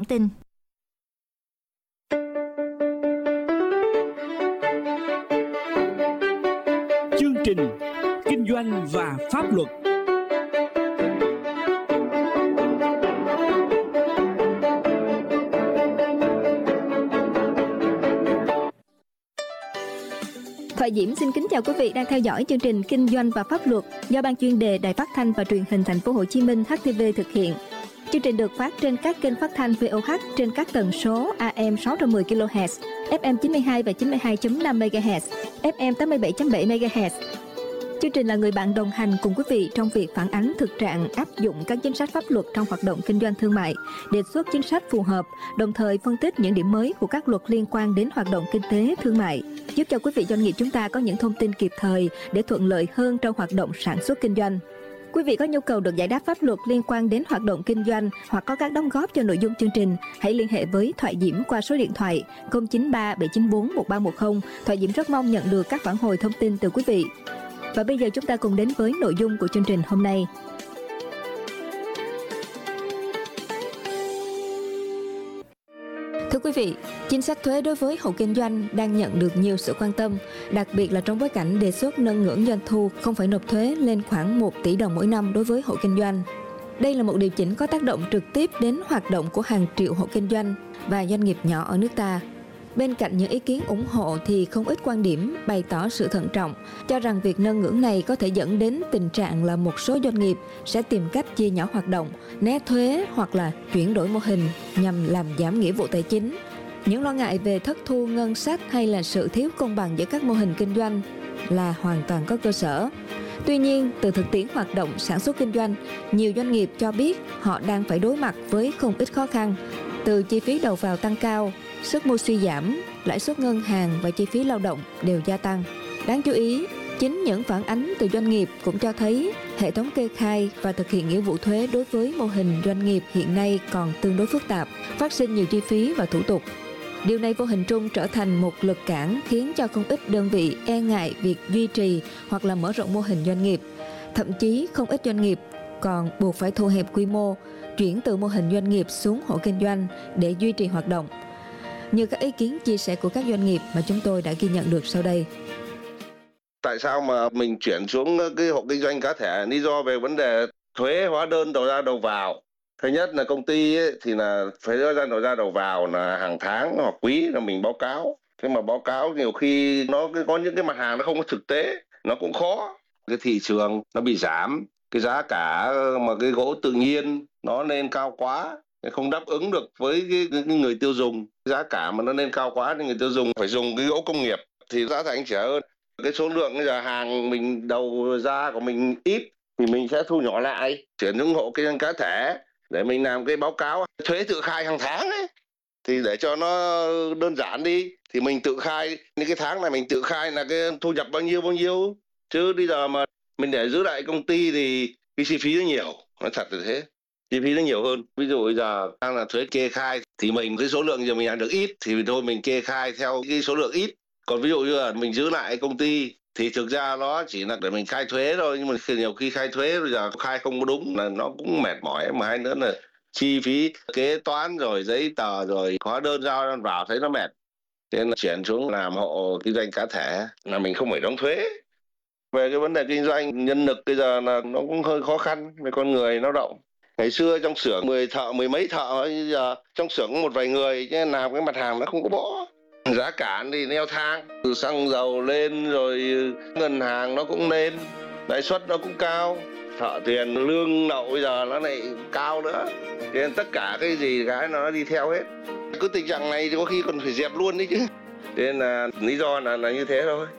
tin. Chương trình Kinh doanh và Pháp luật. Thoại Diễm xin kính chào quý vị đang theo dõi chương trình Kinh doanh và Pháp luật do Ban chuyên đề Đài Phát thanh và Truyền hình Thành phố Hồ Chí Minh HTV thực hiện. Chương trình được phát trên các kênh phát thanh VOH trên các tần số AM 610 kHz, FM 92 và 92.5 MHz, FM 87.7 MHz. Chương trình là người bạn đồng hành cùng quý vị trong việc phản ánh thực trạng áp dụng các chính sách pháp luật trong hoạt động kinh doanh thương mại, đề xuất chính sách phù hợp, đồng thời phân tích những điểm mới của các luật liên quan đến hoạt động kinh tế thương mại, giúp cho quý vị doanh nghiệp chúng ta có những thông tin kịp thời để thuận lợi hơn trong hoạt động sản xuất kinh doanh. Quý vị có nhu cầu được giải đáp pháp luật liên quan đến hoạt động kinh doanh hoặc có các đóng góp cho nội dung chương trình, hãy liên hệ với Thoại Diễm qua số điện thoại 093 794 1310. Thoại Diễm rất mong nhận được các phản hồi thông tin từ quý vị. Và bây giờ chúng ta cùng đến với nội dung của chương trình hôm nay. Thưa quý vị, chính sách thuế đối với hộ kinh doanh đang nhận được nhiều sự quan tâm, đặc biệt là trong bối cảnh đề xuất nâng ngưỡng doanh thu không phải nộp thuế lên khoảng 1 tỷ đồng mỗi năm đối với hộ kinh doanh. Đây là một điều chỉnh có tác động trực tiếp đến hoạt động của hàng triệu hộ kinh doanh và doanh nghiệp nhỏ ở nước ta. Bên cạnh những ý kiến ủng hộ thì không ít quan điểm bày tỏ sự thận trọng, cho rằng việc nâng ngưỡng này có thể dẫn đến tình trạng là một số doanh nghiệp sẽ tìm cách chia nhỏ hoạt động, né thuế hoặc là chuyển đổi mô hình nhằm làm giảm nghĩa vụ tài chính. Những lo ngại về thất thu ngân sách hay là sự thiếu công bằng giữa các mô hình kinh doanh là hoàn toàn có cơ sở. Tuy nhiên, từ thực tiễn hoạt động sản xuất kinh doanh, nhiều doanh nghiệp cho biết họ đang phải đối mặt với không ít khó khăn, từ chi phí đầu vào tăng cao, sức mua suy giảm, lãi suất ngân hàng và chi phí lao động đều gia tăng. Đáng chú ý, chính những phản ánh từ doanh nghiệp cũng cho thấy hệ thống kê khai và thực hiện nghĩa vụ thuế đối với mô hình doanh nghiệp hiện nay còn tương đối phức tạp, phát sinh nhiều chi phí và thủ tục. Điều này vô hình trung trở thành một lực cản khiến cho không ít đơn vị e ngại việc duy trì hoặc là mở rộng mô hình doanh nghiệp. Thậm chí không ít doanh nghiệp còn buộc phải thu hẹp quy mô, chuyển từ mô hình doanh nghiệp xuống hộ kinh doanh để duy trì hoạt động. Như các ý kiến chia sẻ của các doanh nghiệp mà chúng tôi đã ghi nhận được sau đây. Tại sao mà mình chuyển xuống cái hộ kinh doanh cá thể? Lý do về vấn đề thuế hóa đơn đầu ra đầu vào. Thứ nhất là công ty ấy, thì là thuế hóa đơn đầu ra đầu vào là hàng tháng hoặc quý là mình báo cáo. Thế mà báo cáo nhiều khi nó có những cái mặt hàng nó không có thực tế, nó cũng khó. Cái thị trường nó bị giảm, cái giá cả mà cái gỗ tự nhiên nó lên cao quá, không đáp ứng được với cái người tiêu dùng. Giá cả mà nó lên cao quá thì người tiêu dùng phải dùng cái gỗ công nghiệp thì giá thành rẻ hơn. Cái số lượng bây giờ hàng mình đầu ra của mình ít thì mình sẽ thu nhỏ lại, chuyển những hộ kinh doanh cá thể để mình làm cái báo cáo thuế tự khai hàng tháng ấy, thì để cho nó đơn giản đi thì mình tự khai những cái tháng này, mình tự khai là cái thu nhập bao nhiêu, chứ bây giờ mà mình để giữ lại công ty thì cái chi phí nó nhiều, nó thật là thế, chi phí nó nhiều hơn. Ví dụ bây giờ đang là thuế kê khai thì mình cái số lượng giờ mình làm được ít thì thôi mình kê khai theo cái số lượng ít, còn ví dụ như là mình giữ lại công ty thì thực ra nó chỉ là để mình khai thuế thôi, nhưng mà nhiều khi khai thuế bây giờ khai không có đúng là nó cũng mệt mỏi, mà hai nữa là chi phí kế toán rồi giấy tờ rồi hóa đơn giao vào thấy nó mệt. Thế nên là chuyển xuống làm hộ kinh doanh cá thể là mình không phải đóng thuế. Về cái vấn đề kinh doanh nhân lực bây giờ là nó cũng hơi khó khăn về con người lao động. Ngày xưa trong xưởng 10 mấy thợ, bây giờ trong xưởng có một vài người chứ làm cái mặt hàng nó không có bỏ. Giá cả thì leo thang, từ xăng dầu lên rồi ngân hàng nó cũng lên, lãi suất nó cũng cao, thợ tiền lương lậu bây giờ nó lại cao nữa, cho nên tất cả cái gì cái nó đi theo hết. Cứ tình trạng này thì có khi còn phải dẹp luôn đấy chứ. Cho nên là lý do là như thế thôi.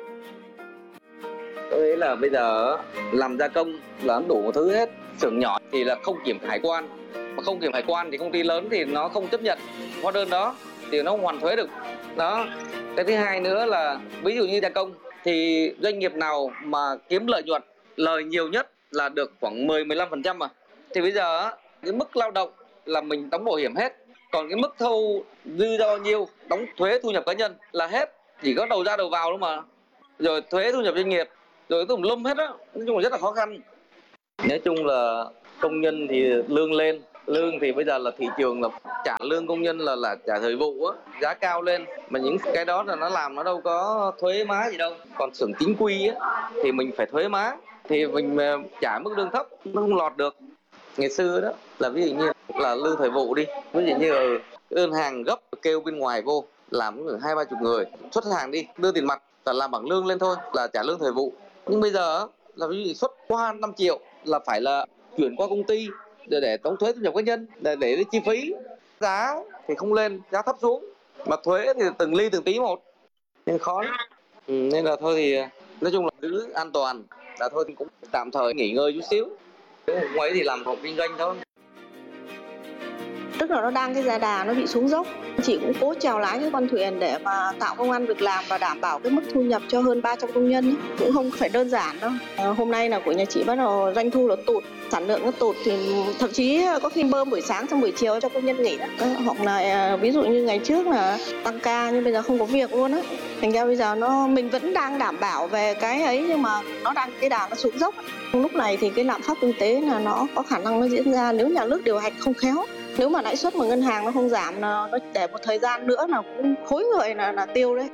Tôi nghĩ là bây giờ làm gia công làm đủ một thứ hết. Xưởng nhỏ thì là không kiểm hải quan, mà không kiểm hải quan thì công ty lớn thì nó không chấp nhận hóa đơn đó thì nó không hoàn thuế được đó. Cái thứ hai nữa là ví dụ như gia công thì doanh nghiệp nào mà kiếm lợi nhuận lời nhiều nhất là được khoảng 10-15% mà, thì bây giờ cái mức lao động là mình đóng bảo hiểm hết, còn cái mức thu dư ra bao nhiêu đóng thuế thu nhập cá nhân là hết, chỉ có đầu ra đầu vào thôi mà, rồi thuế thu nhập doanh nghiệp rồi tùm lum hết á. Nói chung là rất là khó khăn. Nói chung là công nhân thì lương lên Lương thì bây giờ là thị trường là trả lương công nhân là trả thời vụ á, giá cao lên, mà những cái đó là nó làm nó đâu có thuế má gì đâu. Còn xưởng chính quy á thì mình phải thuế má, thì mình trả mức lương thấp nó không lọt được. Ngày xưa đó là ví dụ như là lương thời vụ đi, ví dụ như đơn hàng gấp kêu bên ngoài vô làm 20-30 người, xuất hàng đi đưa tiền mặt là làm bằng lương lên thôi là trả lương thời vụ. Nhưng bây giờ là ví dụ xuất qua 5 triệu là phải là chuyển qua công ty để đóng thuế thu nhập cá nhân, để chi phí. Giá thì không lên, giá thấp xuống, mà thuế thì từng ly từng tí một nên khó lắm. Nên là thôi thì nói chung là giữ an toàn, là thôi thì cũng tạm thời nghỉ ngơi chút xíu, không ấy thì làm hộ kinh doanh thôi. Tức là nó đang cái giai đà nó bị xuống dốc. Chị cũng cố chèo lái cái con thuyền để mà tạo công ăn việc làm và đảm bảo cái mức thu nhập cho hơn 300 công nhân ấy. Cũng không phải đơn giản đâu. Hôm nay là của nhà chị bắt đầu doanh thu nó tụt, sản lượng nó tụt, thì thậm chí có khi bơm buổi sáng xong buổi chiều cho công nhân nghỉ đó. Hoặc là ví dụ như ngày trước là tăng ca nhưng bây giờ không có việc luôn á. Thành ra bây giờ mình vẫn đang đảm bảo về cái ấy, nhưng mà nó đang cái đà nó xuống dốc. Lúc này thì cái lạm phát kinh tế là nó có khả năng nó diễn ra nếu nhà nước điều hành không khéo. Nếu mà lãi suất mà ngân hàng nó không giảm, nó để một thời gian nữa là cũng khối người là tiêu đấy.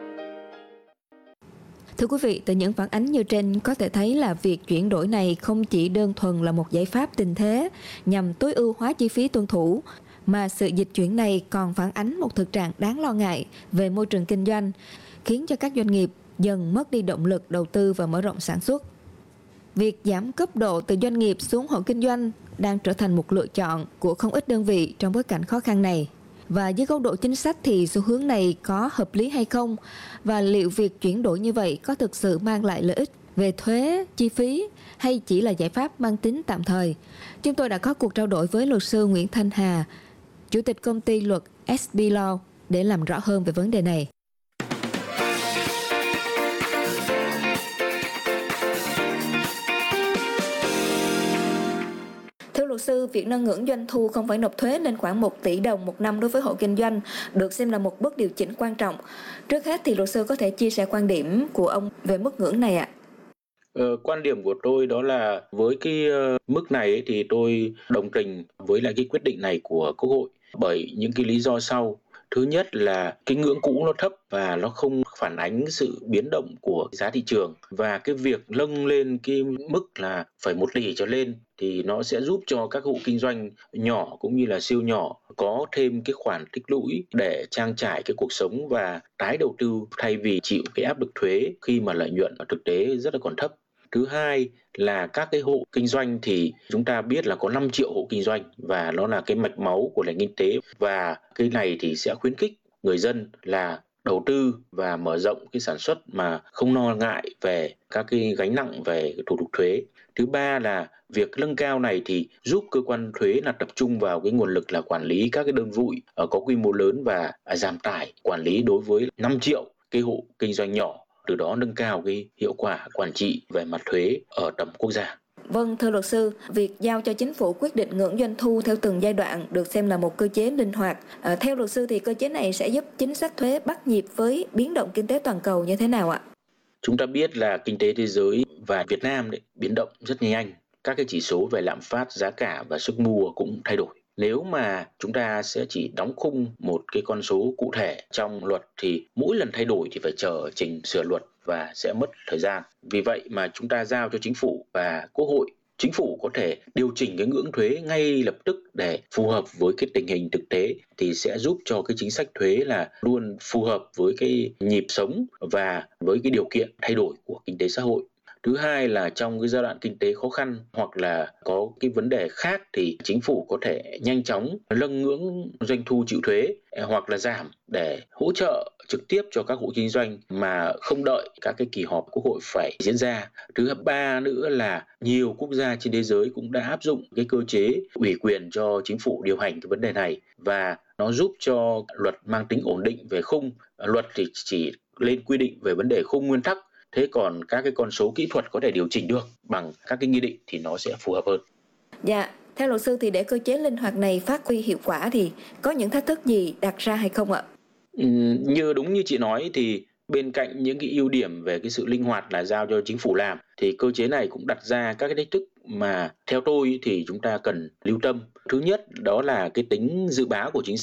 Thưa quý vị, từ những phản ánh như trên có thể thấy là việc chuyển đổi này không chỉ đơn thuần là một giải pháp tình thế nhằm tối ưu hóa chi phí tuân thủ, mà sự dịch chuyển này còn phản ánh một thực trạng đáng lo ngại về môi trường kinh doanh, khiến cho các doanh nghiệp dần mất đi động lực đầu tư và mở rộng sản xuất. Việc giảm cấp độ từ doanh nghiệp xuống hộ kinh doanh đang trở thành một lựa chọn của không ít đơn vị trong bối cảnh khó khăn này. Và dưới góc độ chính sách thì xu hướng này có hợp lý hay không? Và liệu việc chuyển đổi như vậy có thực sự mang lại lợi ích về thuế, chi phí hay chỉ là giải pháp mang tính tạm thời? Chúng tôi đã có cuộc trao đổi với luật sư Nguyễn Thanh Hà, Chủ tịch công ty luật SB Law để làm rõ hơn về vấn đề này. Thưa luật sư, việc nâng ngưỡng doanh thu không phải nộp thuế lên khoảng 1 tỷ đồng một năm đối với hộ kinh doanh được xem là một bước điều chỉnh quan trọng. Trước hết thì luật sư có thể chia sẻ quan điểm của ông về mức ngưỡng này ạ? Quan điểm của tôi đó là với cái mức này ấy, thì tôi đồng tình với lại cái quyết định này của Quốc hội bởi những cái lý do sau. Thứ nhất là cái ngưỡng cũ nó thấp và nó không phản ánh sự biến động của giá thị trường, và cái việc nâng lên cái mức là phải 1 tỷ trở lên thì nó sẽ giúp cho các hộ kinh doanh nhỏ cũng như là siêu nhỏ có thêm cái khoản tích lũy để trang trải cái cuộc sống và tái đầu tư thay vì chịu cái áp lực thuế khi mà lợi nhuận ở thực tế rất là còn thấp. Thứ hai là các cái hộ kinh doanh thì chúng ta biết là có 5 triệu hộ kinh doanh và nó là cái mạch máu của nền kinh tế, và cái này thì sẽ khuyến khích người dân là đầu tư và mở rộng cái sản xuất mà không lo ngại về các cái gánh nặng về thủ tục thuế. Thứ ba là việc nâng cao này thì giúp cơ quan thuế là tập trung vào cái nguồn lực là quản lý các cái đơn vị có quy mô lớn và giảm tải quản lý đối với 5 triệu cái hộ kinh doanh nhỏ, từ đó nâng cao cái hiệu quả quản trị về mặt thuế ở tầm quốc gia. Vâng, thưa luật sư, việc giao cho chính phủ quyết định ngưỡng doanh thu theo từng giai đoạn được xem là một cơ chế linh hoạt. Theo luật sư thì cơ chế này sẽ giúp chính sách thuế bắt nhịp với biến động kinh tế toàn cầu như thế nào ạ? Chúng ta biết là kinh tế thế giới và Việt Nam biến động rất nhanh. Các cái chỉ số về lạm phát, giá cả và sức mua cũng thay đổi. Nếu mà chúng ta sẽ chỉ đóng khung một cái con số cụ thể trong luật thì mỗi lần thay đổi thì phải chờ trình sửa luật và sẽ mất thời gian. Vì vậy mà chúng ta giao cho chính phủ và Quốc hội. Chính phủ có thể điều chỉnh cái ngưỡng thuế ngay lập tức để phù hợp với cái tình hình thực tế, thì sẽ giúp cho cái chính sách thuế là luôn phù hợp với cái nhịp sống và với cái điều kiện thay đổi của kinh tế xã hội. Thứ hai là trong cái giai đoạn kinh tế khó khăn hoặc là có cái vấn đề khác thì chính phủ có thể nhanh chóng nâng ngưỡng doanh thu chịu thuế hoặc là giảm để hỗ trợ trực tiếp cho các hộ kinh doanh mà không đợi các cái kỳ họp Quốc hội phải diễn ra. Thứ ba nữa là nhiều quốc gia trên thế giới cũng đã áp dụng cái cơ chế ủy quyền cho chính phủ điều hành cái vấn đề này, và nó giúp cho luật mang tính ổn định về khung. Luật thì chỉ lên quy định về vấn đề khung nguyên tắc, thế còn các cái con số kỹ thuật có thể điều chỉnh được bằng các cái nghị định thì nó sẽ phù hợp hơn. Dạ, theo luật sư thì để cơ chế linh hoạt này phát huy hiệu quả thì có những thách thức gì đặt ra hay không ạ? Đúng như chị nói thì bên cạnh những cái ưu điểm về cái sự linh hoạt là giao cho chính phủ làm, thì cơ chế này cũng đặt ra các cái thách thức mà theo tôi thì chúng ta cần lưu tâm. Thứ nhất đó là cái tính dự báo của chính